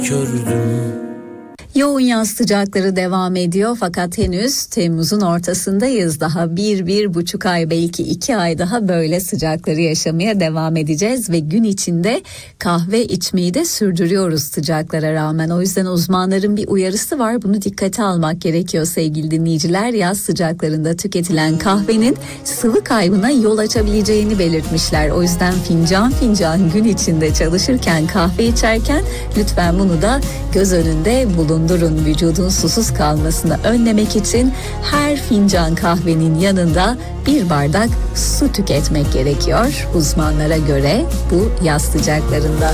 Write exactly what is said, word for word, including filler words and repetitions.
Kördüm. Yoğun yaz sıcakları devam ediyor fakat henüz Temmuz'un ortasındayız. Daha bir, bir buçuk ay belki iki ay daha böyle sıcakları yaşamaya devam edeceğiz ve gün içinde kahve içmeyi de sürdürüyoruz sıcaklara rağmen. O yüzden uzmanların bir uyarısı var, bunu dikkate almak gerekiyor sevgili dinleyiciler. Yaz sıcaklarında tüketilen kahvenin sıvı kaybına yol açabileceğini belirtmişler. O yüzden fincan fincan gün içinde çalışırken kahve içerken lütfen bunu da göz önünde bulundurun. Vücudun susuz kalmasını önlemek için her fincan kahvenin yanında bir bardak su tüketmek gerekiyor uzmanlara göre bu yaz sıcaklarında.